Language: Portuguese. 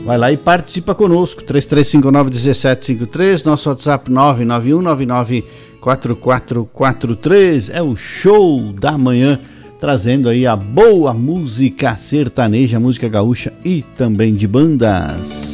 Vai lá e participa conosco, 3359-1753, nosso WhatsApp 991994443, é o show da manhã, trazendo aí a boa música sertaneja, música gaúcha e também de bandas.